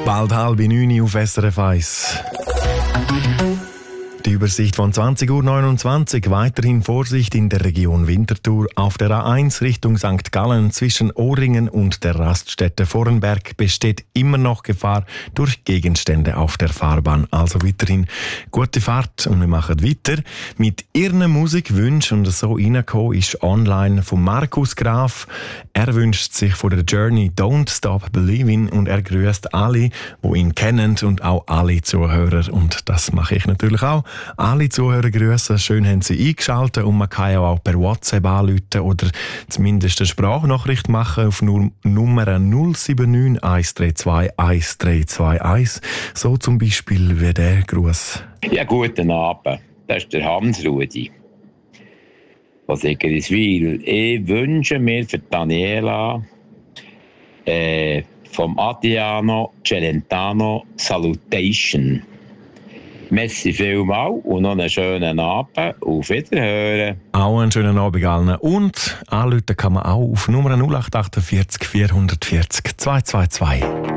Bald 8:30 auf SRF 1. Die Übersicht von 20:29 Uhr. Weiterhin Vorsicht in der Region Winterthur. Auf der A1 Richtung St. Gallen zwischen Ohringen und der Raststätte Vorenberg besteht immer noch Gefahr durch Gegenstände auf der Fahrbahn. Also weiterhin gute Fahrt und wir machen weiter mit Ihren Musikwünschen. Und so reingekommen ist online von Markus Graf. Er wünscht sich von der Journey Don't Stop Believing und er grüßt alle, die ihn kennen und auch alle Zuhörer. Und das mache ich natürlich auch. Alle Zuhörer grüßen, schön haben Sie eingeschaltet und man kann ja auch per WhatsApp anrufen oder zumindest eine Sprachnachricht machen auf Nummer 079 132 1321. So zum Beispiel wie der Gruß. Ja, guten Abend. Das ist der Hans-Rudi. Was ich will. Ich wünsche mir für Daniela vom Adriano Celentano Salutation. Merci vielmals und noch einen schönen Abend. Auf Wiederhören. Auch einen schönen Abend allen. Und anrufen kann man auch auf Nummer 0848 440 222.